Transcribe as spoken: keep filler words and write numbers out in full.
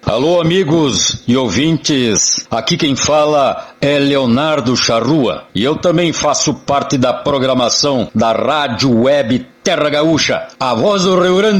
Alô, amigos e ouvintes, aqui quem fala é Leonardo Charrua e eu também faço parte da programação da Rádio Web Terra Gaúcha, a voz do Rio Grande